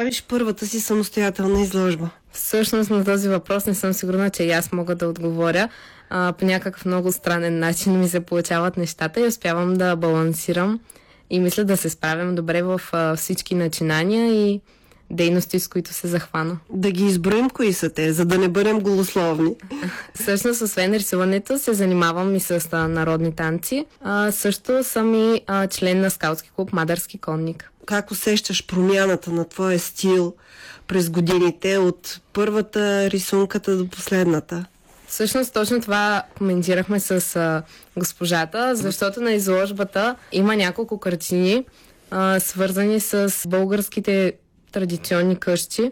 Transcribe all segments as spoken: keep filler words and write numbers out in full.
направиш първата си самостоятелна изложба? Всъщност на този въпрос не съм сигурна, че и аз мога да отговоря. А, по някакъв много странен начин ми се получават нещата и успявам да балансирам и мисля да се справям добре в а, всички начинания и дейности, с които се захвана. Да ги изброим кои са те, за да не бъдем голословни. Всъщност, освен рисуването, се занимавам и с а, народни танци. А, също съм и а, член на скаутски клуб Мадърски конник. Как усещаш промяната на твоя стил през годините, от първата рисунката до последната? Всъщност точно това коментирахме с а, госпожата, защото на изложбата има няколко картини, а, свързани с българските традиционни къщи.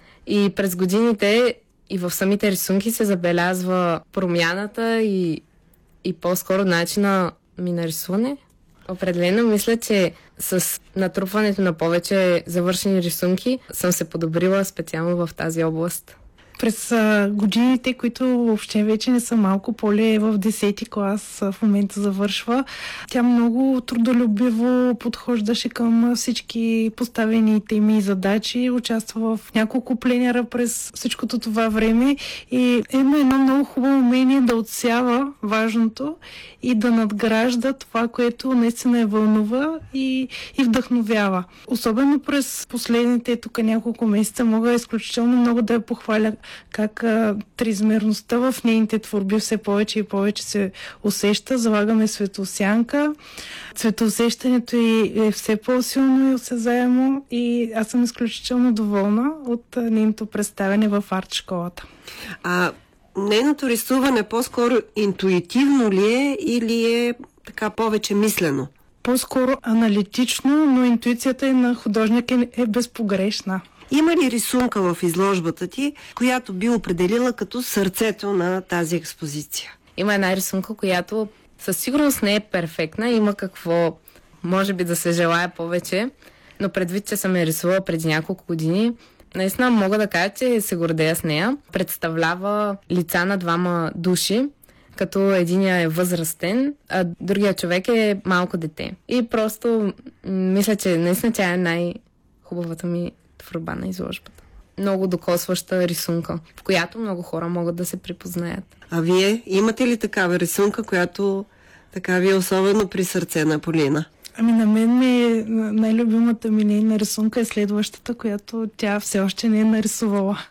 И през годините и в самите рисунки се забелязва промяната и, и по-скоро начина ми на рисуване. Определено мисля, че с натрупването на повече завършени рисунки съм се подобрила специално в тази област. През а, годините, които въобще вече не са малко, Поли е в десети клас, а, в момента завършва. Тя много трудолюбиво подхождаше към всички поставени теми и задачи, участва в няколко пленера през всичкото това време и има едно много хубаво умение да отсява важното и да надгражда това, което наистина е вълнува и, и вдъхновява. Особено през последните тук няколко месеца мога изключително много да я похваля как а, триизмерността в нейните творби все повече и повече се усеща. Залагаме светосянка. Цветоусещането й е все по-силно и осезаемо и аз съм изключително доволна от а, нейното представяне в арт-школата. А нейното рисуване по-скоро интуитивно ли е или е така повече мислено? По-скоро аналитично, но интуицията и на художник е, е безпогрешна. Има ли рисунка в изложбата ти, която би определила като сърцето на тази експозиция? Има една рисунка, която със сигурност не е перфектна. Има какво, може би, да се желая повече, но предвид, че съм я рисувала преди няколко години, наистина мога да кажа, че се гордея с нея. Представлява лица на двама души, като единия е възрастен, а другия човек е малко дете. И просто мисля, че наистина тя е най-хубавата ми творба на изложбата. Много докосваща рисунка, в която много хора могат да се припознаят. А вие имате ли такава рисунка, която така ви е особено при сърце на Полина? Ами на мен ми е най-любимата ми нейна рисунка е следващата, която тя все още не е нарисувала.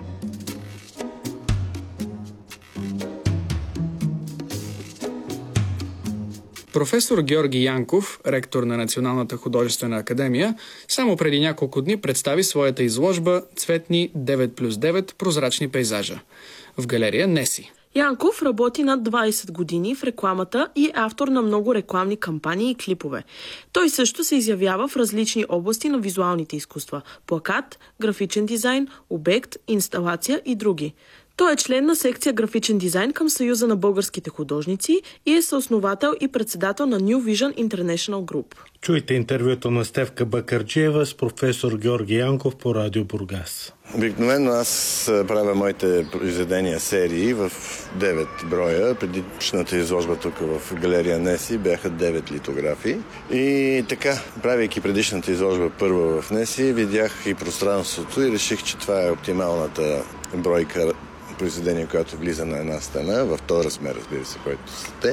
Професор Георги Янков, ректор на Националната художествена академия, само преди няколко дни представи своята изложба «Цветни девет плюс девет прозрачни пейзажа» в галерия Неси. Янков работи над двайсет години в рекламата и е автор на много рекламни кампании и клипове. Той също се изявява в различни области на визуалните изкуства – плакат, графичен дизайн, обект, инсталация и други. Той е член на секция графичен дизайн към Съюза на българските художници и е съосновател и председател на New Vision International Group. Чуйте интервюто на Стефка Бакърджиева с професор Георги Янков по Радио Бургас. Обикновено аз правя моите произведения серии в девет броя. Предишната изложба тук в галерия Неси бяха девет литографии. И така, правейки предишната изложба първа в Неси, видях и пространството и реших, че това е оптималната бройка произведение, което влиза на една стена, в този размер, разбира се, който сте.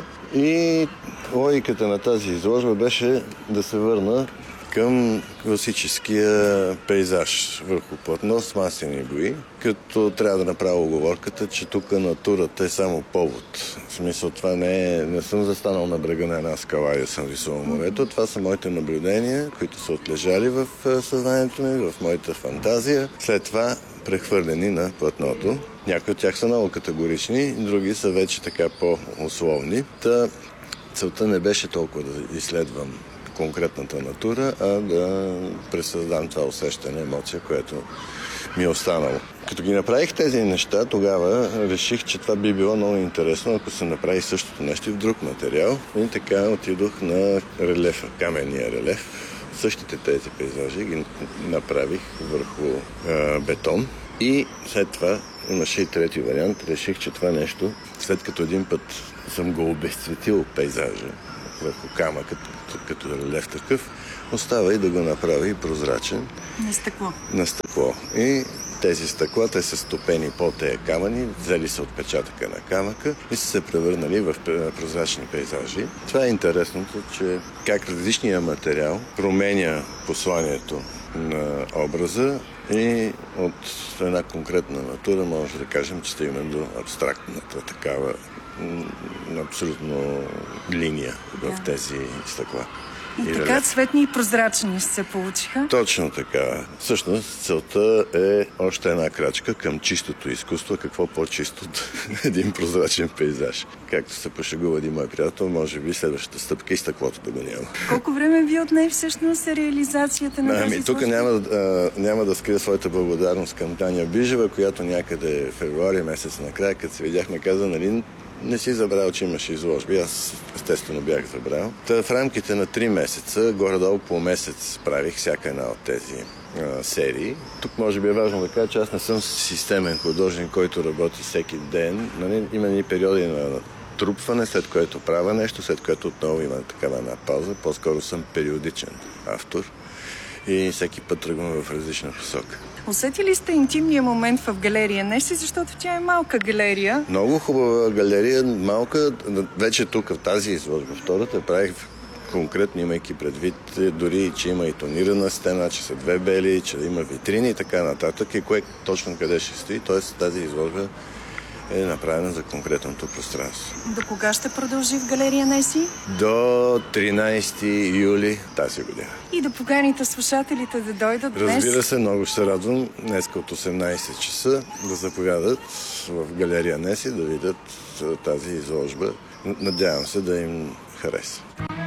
И логиката на тази изложба беше да се върна към класическия пейзаж върху платно с маслени бои, като трябва да направя оговорката, че тук натурата е само повод. В смисъл, това не е... Не съм застанал на брега на една скала и да съм рисувал морето. Това са моите наблюдения, които са отлежали в съзнанието ми, в моята фантазия. След това прехвърлени на платното. Някои от тях са много категорични, други са вече така по-условни. Та целта не беше толкова да изследвам конкретната натура, а да пресъздам това усещане, емоция, което ми е останало. Като ги направих тези неща, тогава реших, че това би било много интересно, ако се направи същото нещо и в друг материал. И така отидох на релефа, каменния релеф. Същите тези пейзажи ги направих върху а, бетон. И след това имаше и трети вариант. Реших, че това нещо, след като един път съм го обезцветил пейзажа върху камък, като, като релеф такъв, остава и да го направи прозрачен. На стъкло. На стъкло. И тези стъкла, те са стопени по тези камъни, взели са отпечатъка на камъка и са се превърнали в прозрачни пейзажи. Това е интересното, че как различният материал променя посланието на образа и от една конкретна натура може да кажем, че стигна до абстрактната такава абсолютно линия в тези стъкла. И, и така цветни и прозрачни се получиха? Точно така. Всъщност целта е още една крачка към чистото изкуство. Какво по-чисто от един прозрачен пейзаж. Както се пошегува един мой приятел, може би следващата стъпка и стъклото да го няма. Колко време ви отне всъщност реализацията на тази ами, тук изложба? няма, а, няма да скрия своята благодарност към Таня Бижева, която някъде в февруари месец накрая, като се видяхме, каза, нали, не си забравил, че имаше изложби. Аз естествено бях забравил. Та в рамките на три месеца, горе-долу по месец правих всяка една от тези а, серии. Тук може би е важно да кажа, че аз не съм системен художник, който работи всеки ден. Нали, има ни периоди на трупване, след което правя нещо, след което отново има такава една пауза. По-скоро съм периодичен автор и всеки път тръгвам в различна посока. Усетили сте интимния момент в галерия Неси, защото тя е малка галерия? Много хубава галерия, малка. Вече тук в тази изложба, втората, правих конкретно, имайки предвид дори, че има и тонирана стена, че са две бели, че има витрини и така нататък, и кое точно къде ще стои. Т.е. тази изложба е направена за конкретното пространство. До кога ще продължи в галерия Неси? До тринайсети юли тази година. И да поканите слушателите да дойдат днес? Разбира се, много ще се радвам днес от осемнайсет часа да заповядат в галерия Неси да видят тази изложба. Надявам се да им хареса.